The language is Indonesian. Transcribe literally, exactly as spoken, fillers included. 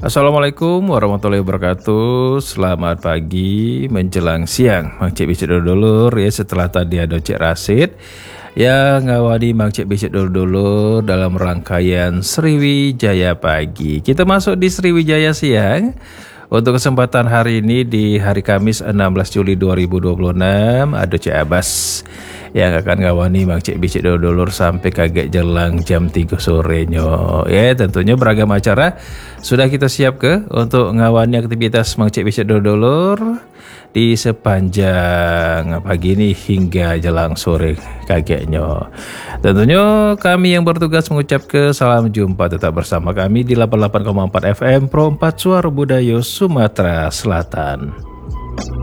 Assalamualaikum warahmatullahi wabarakatuh. Selamat pagi menjelang siang, Mang Cek Becek dulur ya. Setelah tadi ada Cek Rasid yang ngawani Mang Cek Becek dulur dalam rangkaian Sriwijaya pagi. Kita masuk di Sriwijaya siang. Untuk kesempatan hari ini di hari Kamis enam belas Juli dua ribu dua puluh enam ada Cek Abbas yang akan ngawani Mang Cek Becek dulur sampai kagak jelang jam tiga sorenya. Ya, tentunya beragam acara sudah kita siap ke untuk ngawani aktivitas Mang Cek Becek dulur di sepanjang pagi ini hingga jelang sore kagaknya. Tentunya kami yang bertugas mengucap ke salam jumpa tetap bersama kami di delapan puluh delapan koma empat F M Pro empat Suara Budaya Sumatera Selatan.